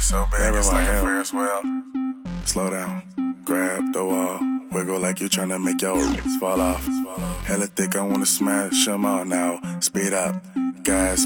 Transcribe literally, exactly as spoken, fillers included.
so big, it's like a Ferris wheel. Slow down, grab the wall, wiggle like you're trying to make your roots fall off. Hella thick, I wanna smash them all now. Speed up, gas.